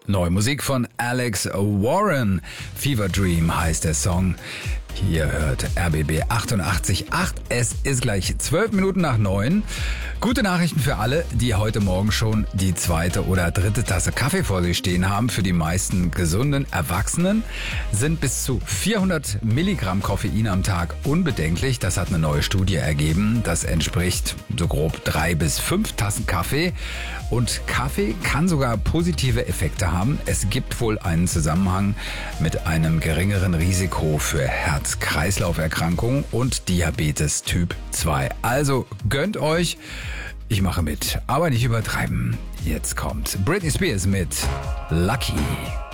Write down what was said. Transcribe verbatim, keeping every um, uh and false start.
Neue Musik von Alex Warren. Fever Dream heißt der Song. Hier hört R B B achtundachtzig Komma acht. Es ist gleich zwölf Minuten nach neun. Gute Nachrichten für alle, die heute Morgen schon die zweite oder dritte Tasse Kaffee vor sich stehen haben. Für die meisten gesunden Erwachsenen sind bis zu vierhundert Milligramm Koffein am Tag unbedenklich. Das hat eine neue Studie ergeben. Das entspricht so grob drei bis fünf Tassen Kaffee. Und Kaffee kann sogar positive Effekte haben. Es gibt wohl einen Zusammenhang mit einem geringeren Risiko für Herz-Kreislauf-Erkrankungen und Diabetes Typ zwei. Also gönnt euch. Ich mache mit, aber nicht übertreiben. Jetzt kommt Britney Spears mit Lucky.